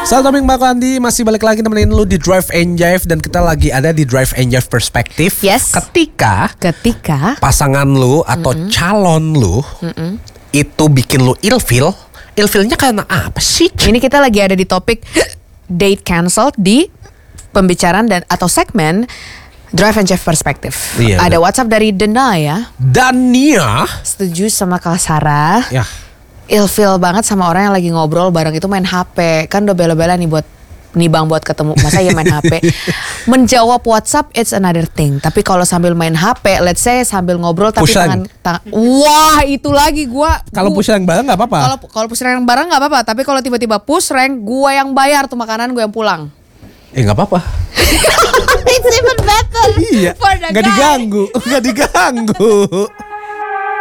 Salam Toming Mbak Andi, masih balik lagi nemenin lu di Drive and Jive. Dan kita lagi ada di Drive and Jive Perspektif. Yes. Ketika pasangan lu atau calon lu itu bikin lu ilfil. Ilfilnya karena apa sih? Ini kita lagi ada di topik date cancelled di pembicaraan dan atau segmen Drive and Jive Perspektif. Iya, ada WhatsApp dari Dania. Dania Setuju sama Kak Sarah. ya. Ilfil banget sama orang yang lagi ngobrol bareng itu main HP. Kan udah bela-bela nih buat bang buat ketemu. Masa ya main HP. Menjawab WhatsApp it's another thing. Tapi kalau sambil main HP, let's say sambil ngobrol tapi Push tangan wah itu lagi gua. Kalau push rank bareng nggak apa-apa. Kalau push rank bareng nggak apa-apa. Tapi kalau tiba-tiba push rank, gua yang bayar tuh makanan, gua yang pulang. Nggak apa-apa. It's even better. Iya. For the Nggak guy. diganggu.